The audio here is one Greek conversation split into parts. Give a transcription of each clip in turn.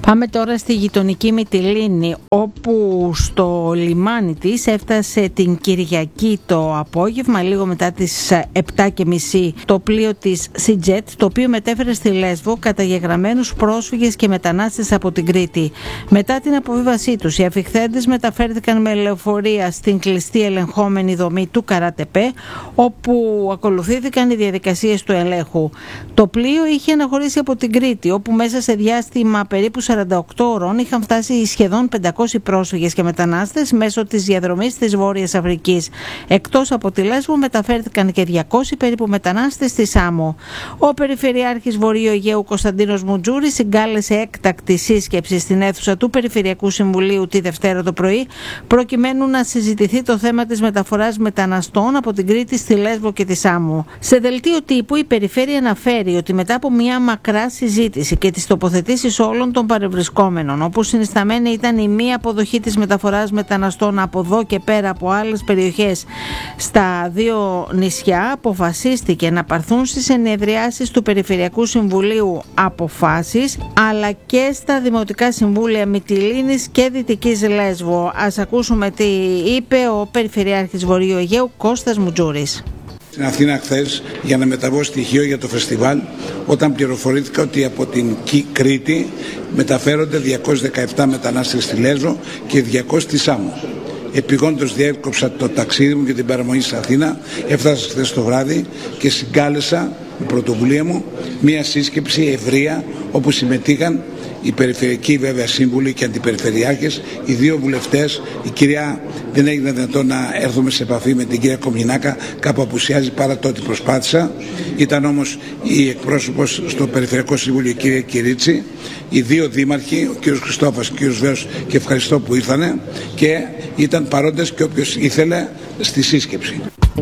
Πάμε τώρα στη γειτονική Μυτιλήνη, όπου στο λιμάνι της έφτασε την Κυριακή το απόγευμα, λίγο μετά τις 7:30, το πλοίο της SeaJet, το οποίο μετέφερε στη Λέσβο καταγεγραμμένους πρόσφυγες και μετανάστες από την Κρήτη. Μετά την αποβίβασή τους, οι αφιχθέντες μεταφέρθηκαν με λεωφορεία στην κλειστή ελεγχόμενη δομή του Καράτεπέ, όπου ακολουθήθηκαν οι διαδικασίες του ελέγχου. Το πλοίο είχε αναχωρήσει από την Κρήτη, όπου μέσα σε διάστημα περίπου 48 ώρων είχαν φτάσει σχεδόν 500 πρόσφυγες και μετανάστες μέσω της διαδρομής της Βόρειας Αφρικής. Εκτός από τη Λέσβο μεταφέρθηκαν και 200 περίπου μετανάστες στη Σάμο. Ο Περιφερειάρχης Βορείου Αιγαίου Κωνσταντίνος Μουτζούρης συγκάλεσε έκτακτη σύσκεψη στην αίθουσα του Περιφερειακού Συμβουλίου τη Δευτέρα το πρωί, προκειμένου να συζητηθεί το θέμα της μεταφοράς μεταναστών από την Κρήτη στη Λέσβο και τη Σάμο. Σε δελτίο τύπου η Περιφέρεια αναφέρει ότι μετά από μια μακρά συζήτηση και τις τοποθετήσεις όλων των παρευρισκόμενων, όπου συνισταμένη ήταν η μη αποδοχή της μεταφοράς μεταναστών από εδώ και πέρα από άλλες περιοχές στα δύο νησιά, αποφασίστηκε να πάρθουν στις ενεδριάσεις του Περιφερειακού Συμβουλίου αποφάσεις, αλλά και στα Δημοτικά Συμβούλια Μυτιλήνης και Δυτικής Λέσβο. Ας ακούσουμε τι είπε ο Περιφερειάρχης Βορείου Αιγαίου Κώστας Μουτζούρης. Στην Αθήνα χθες για να μεταβώ στοιχείο για το φεστιβάλ, όταν πληροφορήθηκα ότι από την Κρήτη μεταφέρονται 217 μετανάστες στη Λέσβο και 200 στη Σάμο. Επειγόντως διέκοψα το ταξίδι μου και την παραμονή στην Αθήνα, έφτασα χθες το βράδυ και συγκάλεσα με πρωτοβουλία μου μια σύσκεψη ευρεία, όπου συμμετείχαν οι περιφερειακοί βέβαια σύμβουλοι και αντιπεριφερειάρχες, οι δύο βουλευτές. Η κυρία δεν έγινε δυνατόν να έρθουμε σε επαφή με την κυρία Κομινάκα, κάπου απουσιάζει, παρά το ότι προσπάθησα. Ήταν όμως η εκπρόσωπος στο Περιφερειακό Συμβούλιο, η κυρία Κυρίτσι, οι δύο δήμαρχοι, ο κύριος Χριστόφας και ο κύριος Βέος, και ευχαριστώ που ήρθανε και ήταν παρόντες και όποιος ήθελε στη σύσκεψη.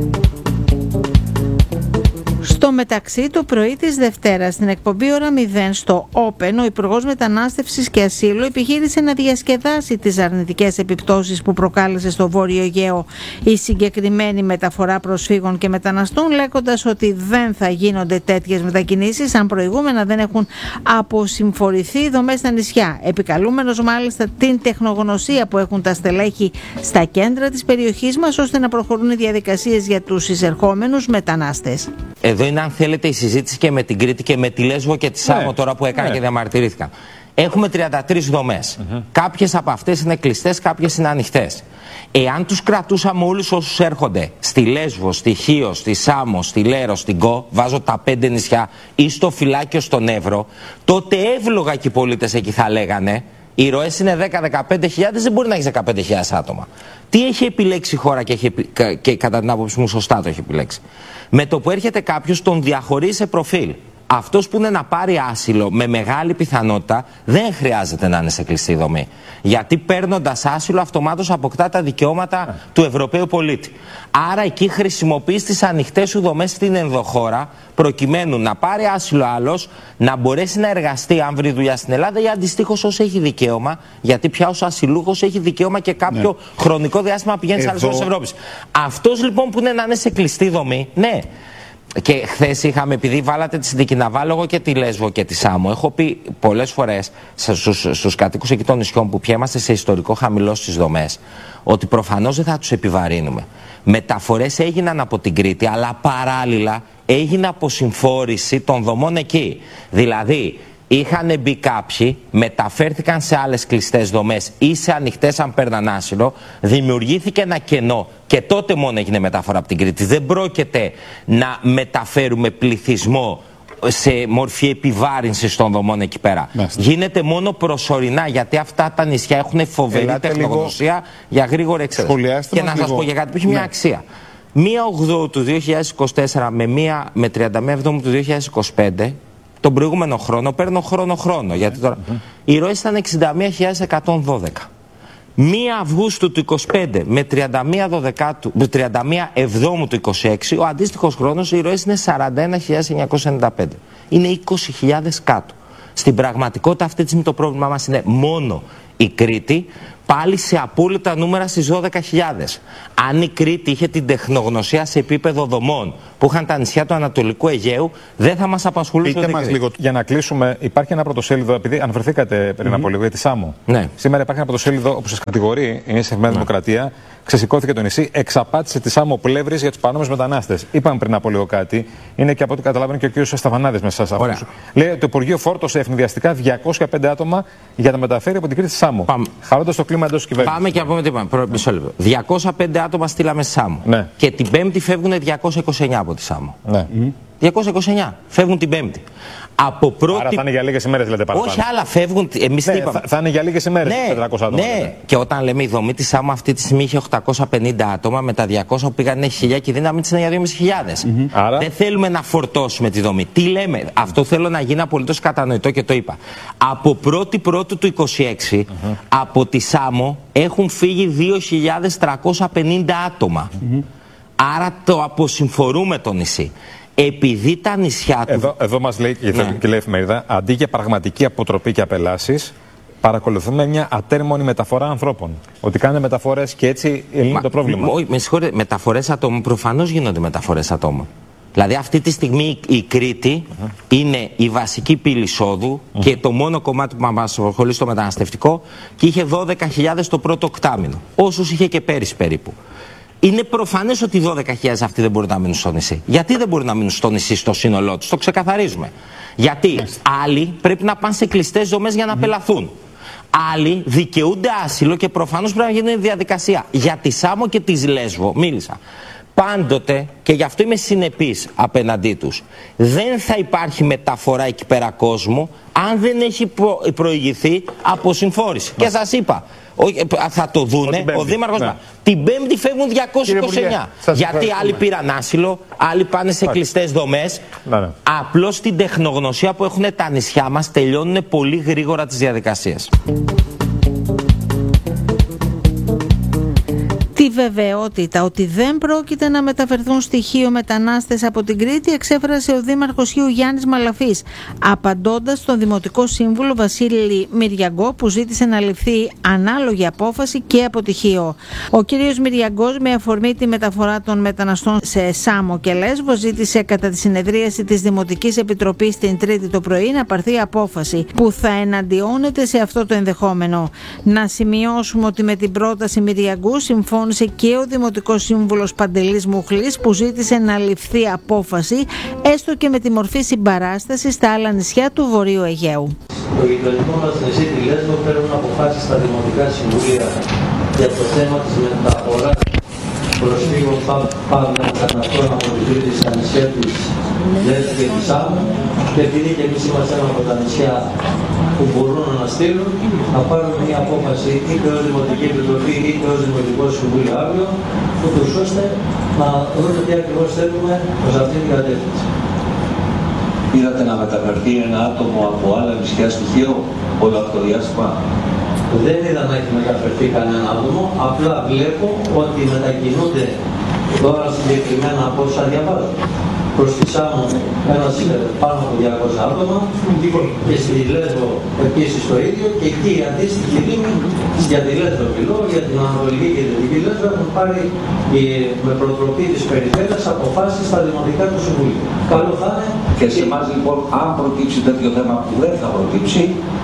Στο μεταξύ, το πρωί της Δευτέρας, στην εκπομπή Ώρα 0 στο Open, ο Υπουργός Μετανάστευσης και Ασύλου επιχείρησε να διασκεδάσει τις αρνητικές επιπτώσεις που προκάλεσε στο Βόρειο Αιγαίο η συγκεκριμένη μεταφορά προσφύγων και μεταναστών, λέγοντας ότι δεν θα γίνονται τέτοιες μετακινήσεις αν προηγούμενα δεν έχουν αποσυμφορηθεί οι δομές στα νησιά. Επικαλούμενος μάλιστα την τεχνογνωσία που έχουν τα στελέχη στα κέντρα της περιοχής μας, ώστε να προχωρούν οι διαδικασίες για τους εισερχόμενους μετανάστες. Εδώ είναι, αν θέλετε, η συζήτηση και με την Κρήτη και με τη Λέσβο και τη Σάμο τώρα που έκανα και διαμαρτυρήθηκαν. Έχουμε 33 δομές. Κάποιες από αυτές είναι κλειστές, κάποιες είναι ανοιχτές. Εάν τους κρατούσαμε όλους όσους έρχονται στη Λέσβο, στη Χίο, στη Σάμο, στη Λέρο, στην Κο, βάζω τα 5 νησιά, ή στο Φυλάκιο στον Εύρο, τότε εύλογα και οι πολίτες εκεί θα λέγανε: οι ροές είναι 10-15 δεν μπορεί να έχει 15.000 άτομα. Τι έχει επιλέξει η χώρα και κατά την άποψή μου σωστά το έχει επιλέξει. Με το που έρχεται κάποιος, τον διαχωρίζει σε προφίλ. Αυτός που είναι να πάρει άσυλο με μεγάλη πιθανότητα δεν χρειάζεται να είναι σε κλειστή δομή. Γιατί παίρνοντας άσυλο αυτομάτως αποκτά τα δικαιώματα του Ευρωπαίου πολίτη. Άρα εκεί χρησιμοποιείς τις ανοιχτές σου δομές στην ενδοχώρα, προκειμένου να πάρει άσυλο άλλος, να μπορέσει να εργαστεί αν βρει δουλειά στην Ελλάδα, ή αντιστοίχως όσο έχει δικαίωμα, γιατί πια ως ασυλούχος έχει δικαίωμα και κάποιο χρονικό διάστημα να πηγαίνει σε άλλες χώρες της Ευρώπης. Αυτός λοιπόν που είναι να είναι σε κλειστή δομή, ναι. Και χθες είχαμε, επειδή βάλατε τη συνθήκη να βάλω εγώ και τη Λέσβο και τη Σάμο, έχω πει πολλές φορές στους κατοίκους εκεί των νησιών που πια είμαστε σε ιστορικό χαμηλό στις δομές, ότι προφανώς δεν θα τους επιβαρύνουμε. Μεταφορές έγιναν από την Κρήτη, αλλά παράλληλα έγινε αποσυμφόρηση των δομών εκεί. Δηλαδή, είχαν μπει κάποιοι, μεταφέρθηκαν σε άλλες κλειστές δομές ή σε ανοιχτές αν παίρναν άσυλο, δημιουργήθηκε ένα κενό και τότε μόνο έγινε μεταφορά από την Κρήτη. Δεν πρόκειται να μεταφέρουμε πληθυσμό σε μορφή επιβάρυνσης των δομών εκεί πέρα. Γίνεται μόνο προσωρινά, γιατί αυτά τα νησιά έχουν φοβερή τεχνογνωσία για γρήγορη εξέλιξη. Και να σας πω για κάτι που έχει μια αξία. 1 8 του 2024 με 31 Εβδόμου του 2025, τον προηγούμενο χρόνο, παίρνω χρόνο, γιατί τώρα οι ροές ήταν 61.112. 1 Αυγούστου του 25 με 31 Εβδόμου του 26, ο αντίστοιχος χρόνος οι ροές είναι 41.995. Είναι 20.000 κάτω. Στην πραγματικότητα αυτή τη στιγμή το πρόβλημά μας είναι μόνο Η Κρήτη πάλι σε απόλυτα νούμερα στις 12.000. Αν η Κρήτη είχε την τεχνογνωσία σε επίπεδο δομών που είχαν τα νησιά του Ανατολικού Αιγαίου, δεν θα μας απασχολούσε. Πείτε μας λίγο, για να κλείσουμε, υπάρχει ένα πρωτοσέλιδο, επειδή αναφερθήκατε πριν από λίγο για τη Σάμο. Ναι. Σήμερα υπάρχει ένα πρωτοσέλιδο όπου σας κατηγορεί η Νέα Δημοκρατία. Ξεσηκώθηκε το νησί, εξαπάτησε τη Σάμο πλεύρης για τους παράνομους μετανάστες. Είπαμε πριν από λίγο κάτι, είναι και από ό,τι καταλαβαίνει και ο κ. Σταφανάδης μέσα σε αυτούς. Λέει ότι το Υπουργείο φόρτωσε ευνηδιαστικά 205 άτομα για να μεταφέρει από την Κρήτη στη Σάμο. Χαρώντας το κλίμα εντός της κυβέρνησης. Πάμε και να πούμε τι είπαμε. Μισό λεπτό. 205 άτομα στείλαμε στη Σάμο. Ναι. Και την Πέμπτη φεύγουν 229 από τη Σάμο. Ναι. 229 φεύγουν την Πέμπτη. Από πρώτη... Άρα θα είναι για λίγες ημέρες, λέτε παραπάνω. Όχι, άλλα φεύγουν. Εμείς ναι, είπαμε. Θα είναι για λίγες ημέρες. Ναι, 400 άτομα. Ναι. Και όταν λέμε η δομή της Σάμο αυτή τη στιγμή είχε 850 άτομα, με τα 200 που πήγαν είναι 1000 και η δύναμη της είναι για 2.500. Άρα... Δεν θέλουμε να φορτώσουμε τη δομή. Τι λέμε, αυτό θέλω να γίνει απολύτως κατανοητό και το είπα. Από 1η Πρώτου του 26 από τη Σάμο έχουν φύγει 2.350 άτομα. Άρα το αποσυμφορούμε το νησί. Επειδή τα νησιά του... Εδώ μας λέει και λέει η εφημερίδα, αντί για πραγματική αποτροπή και απελάσεις, παρακολουθούμε μια ατέρμονη μεταφορά ανθρώπων. Ότι κάνουν μεταφορές και έτσι λύνει το πρόβλημα. Με συγχωρείτε, μεταφορές ατόμων, προφανώς γίνονται μεταφορές ατόμων. Δηλαδή αυτή τη στιγμή η Κρήτη είναι η βασική πύλη εισόδου και το μόνο κομμάτι που μας απασχολεί στο μεταναστευτικό και είχε 12.000 το πρώτο οκτάμηνο. Όσους είχε και πέρυσι περίπου. Είναι προφανές ότι οι 12.000 αυτοί δεν μπορούν να μείνουν στο νησί. Γιατί δεν μπορούν να μείνουν στο νησί στο σύνολό τους, το ξεκαθαρίζουμε. Γιατί άλλοι πρέπει να πάνε σε κλειστές δομές για να απελαθούν. Άλλοι δικαιούνται άσυλο και προφανώς πρέπει να γίνει διαδικασία. Για τη Σάμο και τη Λέσβο μίλησα. Πάντοτε, και γι' αυτό είμαι συνεπής απέναντί τους, δεν θα υπάρχει μεταφορά εκεί πέρα κόσμου αν δεν έχει προηγηθεί από συμφόρηση. Και σας είπα, θα το δούνε, ο Δήμαρχος. Την Πέμπτη φεύγουν 229. Γιατί άλλοι πήραν άσυλο, άλλοι πάνε σε κλειστές δομές. Απλώς την τεχνογνωσία που έχουν τα νησιά μας τελειώνουν πολύ γρήγορα τις διαδικασίες. Τη βεβαιότητα ότι δεν πρόκειται να μεταφερθούν στοιχείο μετανάστες από την Κρήτη εξέφρασε ο Δήμαρχος Χίου Γιάννης Μαλαφής, απαντώντας στον Δημοτικό Σύμβουλο Βασίλη Μυριαγκό που ζήτησε να ληφθεί ανάλογη απόφαση και από τη Χίο. Ο κ. Μυριαγκός, με αφορμή τη μεταφορά των μεταναστών σε Σάμο και Λέσβο, ζήτησε κατά τη συνεδρίαση της Δημοτικής Επιτροπής την Τρίτη το πρωί να πάρθει απόφαση που θα εναντιώνεται σε αυτό το ενδεχόμενο. Να σημειώσουμε ότι με την πρόταση Μυριαγκού συμφώνησε και ο Δημοτικός Σύμβουλος Παντελής Μουχλής που ζήτησε να ληφθεί απόφαση έστω και με τη μορφή συμπαράστασης στα άλλα νησιά του Βορείου Αιγαίου. Το γειτονικό μας νησί τη Λέσβο παίρνουν αποφάσεις στα Δημοτικά Συμβούλια για το θέμα της μεταφοράς προσφύγων πάνω μεταναστών από την Κρήτη στα νησιά της Λέσβο και της Σάμου, και επειδή και εμείς είμαστε ένα από τα νησιά που μπορούν να στείλουν, θα πάρουν μια απόφαση είτε ως Δημοτική Επιτροπή είτε ως Δημοτικό Συμβούλιο αύριο, ούτως ώστε να δούμε τι ακριβώς θέλουμε προς αυτή την κατεύθυνση. Είδατε να μεταφερθεί ένα άτομο από άλλα νησιά στοιχείο όλο αυτό το διάστημα? Δεν είδα να έχει μεταφερθεί κανένα άτομο, απλά βλέπω ότι μετακινούνται τώρα συγκεκριμένα από όσα διαβάζω. Προς τη Σάμο πάνω από 200 άτομα και στη Λέσβο επίσης το ίδιο, και εκεί οι αντίστοιχοι δήμοι για τη Λέσβο μιλώ, για την Ανατολική και την Δυτική Λέσβο έχουν πάρει με προτροπή της περιφέρειας αποφάσεις στα δημοτικά του συμβούλια. Καλό θα είναι. Και σε εμάς λοιπόν, αν προκύψει τέτοιο θέμα που δεν θα προκύψει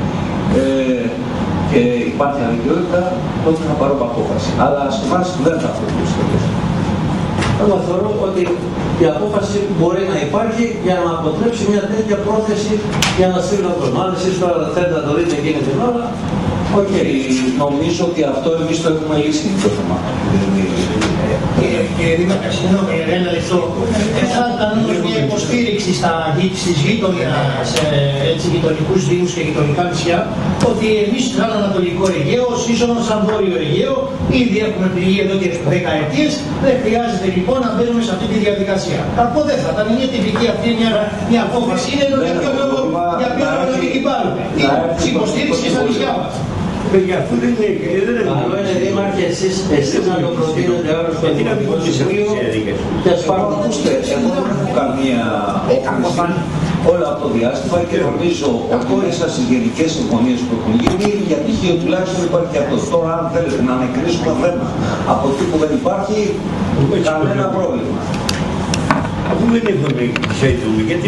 και υπάρχει αναγκαιότητα, τότε θα πάρουμε απόφαση. Αλλά σε εμάς δεν θα προκύψει τέτοιο θέμα. Εγώ θεωρώ ότι η απόφαση μπορεί να υπάρχει για να αποτρέψει μια τέτοια πρόθεση για να στείλουν άτομα. Αν εσείς τώρα θέλετε να το δείτε εκείνη την ώρα, νομίζω ότι αυτό εμείς το έχουμε λύσει το θέμα. Κύριε Δήμαρχε, συγγνώμη, ένα λεπτό. Θα κάνουμε μια υποστήριξη στις γειτονικούς δήμους και γειτονικά νησιά, ότι εμείς σαν Ανατολικό Αιγαίο, σύσσωμα σαν Βόρειο Αιγαίο, ήδη έχουμε πληγεί εδώ και 10 ετίες, δεν χρειάζεται λοιπόν να μπαίνουμε σε αυτή τη διαδικασία. Από δεν θα ήταν μια τυπική αυτή μια απόφαση, είναι για ποιο λόγο την πάρουμε. Την υποστήριξη στα νησιά μας. Παιδιά, αφού δεν είναι. Καλό είναι δήμαρχε εσείς να το προτείνετε άλλο στο Δημοτικό Συμβούλιο και ας πάρουμε. Ακούστε, εγώ δεν έχω καμία έκκληση όλο αυτό το διάστημα και νομίζω ότι μέσα στις γενικές συμφωνίες που έχουν γίνει για τυχείο τουλάχιστον υπάρχει αυτό. Τώρα, αν θέλετε να ανακρίσουμε θέμα από εκεί που δεν υπάρχει, κανένα πρόβλημα. Αφού δεν έχουμε ξέρουμε, γιατί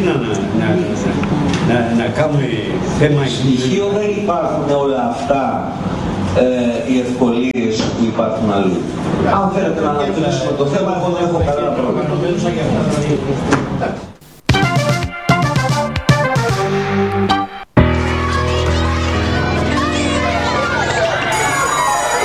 να κάνουμε θέμα στοιχείο δεν υπάρχουν όλα αυτά οι ευκολίες που υπάρχουν αλλού. Αν θέλετε να αναπτύξουμε το θέμα, εγώ δεν έχω κανένα πρόβλημα.